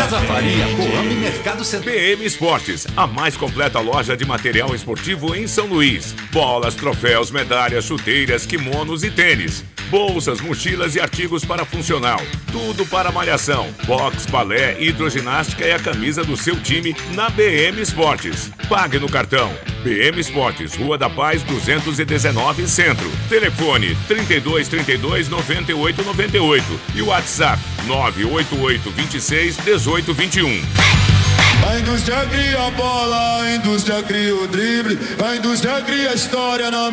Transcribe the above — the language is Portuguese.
Casa Faria, Coame Mercado Central. BM Esportes, a mais completa loja de material esportivo em São Luís. Bolas, troféus, medalhas, chuteiras, kimonos e tênis. Bolsas, mochilas e artigos para funcional. Tudo para malhação, boxe, balé, hidroginástica e a camisa do seu time na BM Esportes. Pague no cartão. BM Esportes, Rua da Paz, 219, Centro. Telefone 3232-9898 e o WhatsApp 988261821. A indústria cria a bola, a indústria cria o drible, a indústria cria a história na